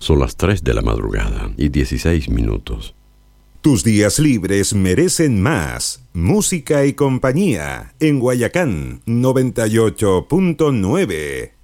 Son las 3 de la madrugada y 16 minutos. Tus días libres merecen más. Música y compañía en Guayacán 98.9.